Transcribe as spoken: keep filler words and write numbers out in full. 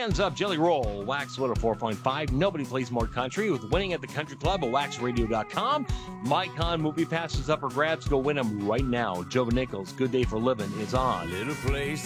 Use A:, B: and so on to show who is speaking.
A: Hands Up Jelly Roll, Wax one oh four point five. Nobody plays more country with Winning at the Country Club at wax radio dot com. MyCon movie passes up for grabs. Go win them right now. Joe Nichols, Good Day for Living is on.
B: Little place